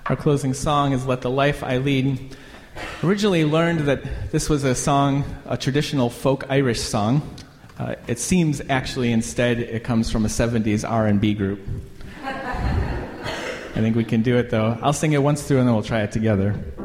Our closing song is Let the Life I Lead. Originally learned that this was a song, a traditional folk Irish song. It seems actually instead it comes from a 70s R&B group. I think we can do it though. I'll sing it once through and then we'll try it together.